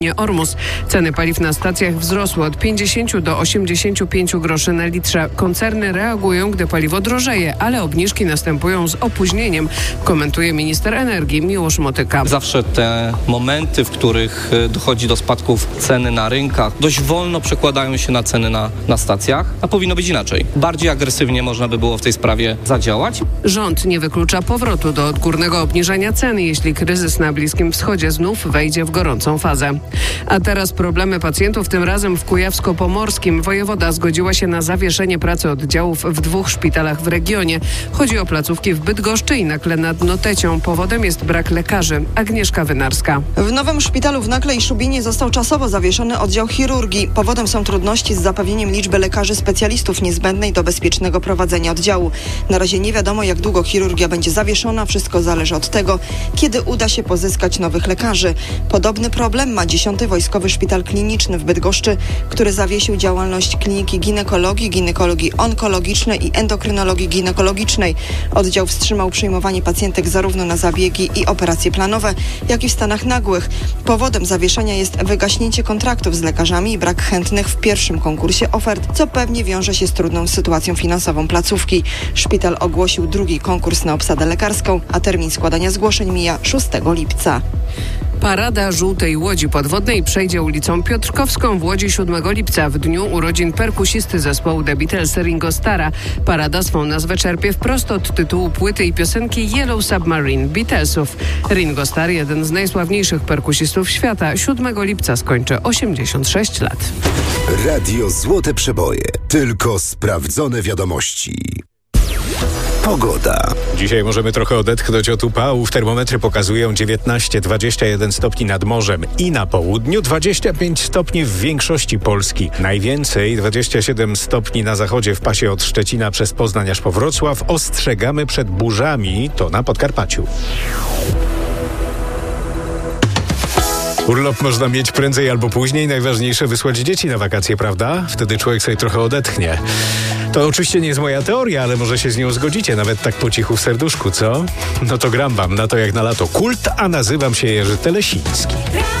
Ormus. Ceny paliw na stacjach wzrosły od 50 do 85 groszy na litrze. Koncerny reagują, gdy paliwo drożeje, ale obniżki następują z opóźnieniem, komentuje minister energii Miłosz Motyka. Zawsze te momenty, w których dochodzi do spadków ceny na rynkach, dość wolno przekładają się na ceny na stacjach, a powinno być inaczej. Bardziej agresywnie można by było w tej sprawie zadziałać. Rząd nie wyklucza powrotu do odgórnego obniżania cen, jeśli kryzys na Bliskim Wschodzie znów wejdzie w gorącą fazę. A teraz problemy pacjentów, tym razem w Kujawsko-Pomorskim. Wojewoda zgodziła się na zawieszenie pracy oddziałów w 2 szpitalach w regionie. Chodzi o placówki w Bydgoszczy i Nakle nad Notecią. Powodem jest brak lekarzy. Agnieszka Wynarska. W nowym szpitalu w Nakle i Szubinie został czasowo zawieszony oddział chirurgii. Powodem są trudności z zapewnieniem liczby lekarzy specjalistów niezbędnej do bezpiecznego prowadzenia oddziału. Na razie nie wiadomo, jak długo chirurgia będzie zawieszona. Wszystko zależy od tego, kiedy uda się pozyskać nowych lekarzy. Podobny problem ma 10. Wojskowy Szpital Kliniczny w Bydgoszczy, który zawiesił działalność kliniki ginekologii onkologicznej i endokrynologii ginekologicznej. Oddział wstrzymał przyjmowanie pacjentek zarówno na zabiegi i operacje planowe, jak i w stanach nagłych. Powodem zawieszenia jest wygaśnięcie kontraktów z lekarzami i brak chętnych w pierwszym konkursie ofert, co pewnie wiąże się z trudną sytuacją finansową placówki. Szpital ogłosił drugi konkurs na obsadę lekarską, a termin składania zgłoszeń mija 6 lipca. Parada Żółtej Łodzi Podwodnej przejdzie ulicą Piotrkowską w Łodzi 7 lipca w dniu urodzin perkusisty zespołu The Beatles Ringo Starra. Parada swą nazwę czerpie wprost od tytułu płyty i piosenki Yellow Submarine Beatlesów. Ringo Starr, jeden z najsławniejszych perkusistów świata, 7 lipca skończy 86 lat. Radio Złote Przeboje. Tylko sprawdzone wiadomości. Pogoda. Dzisiaj możemy trochę odetchnąć od upałów. Termometry pokazują 19-21 stopni nad morzem i na południu, 25 stopni w większości Polski. Najwięcej 27 stopni na zachodzie w pasie od Szczecina przez Poznań aż po Wrocław. Ostrzegamy przed burzami, to na Podkarpaciu. Urlop można mieć prędzej albo później. Najważniejsze wysłać dzieci na wakacje, prawda? Wtedy człowiek sobie trochę odetchnie. To oczywiście nie jest moja teoria, ale może się z nią zgodzicie, nawet tak po cichu w serduszku, co? No to gram wam na to jak na lato. Kult, a nazywam się Jerzy Telesiński.